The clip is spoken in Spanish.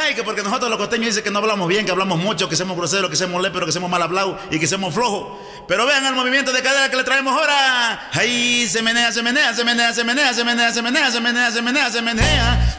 que porque nosotros los costeños dicen que no hablamos bien, que hablamos mucho, que somos groseros, que somos léperos, que somos mal hablados y que somos flojos. Pero vean el movimiento de cadera que le traemos ahora. Ahí se menea, se menea, se menea, se menea, se menea, se menea, se menea, se menea, se menea.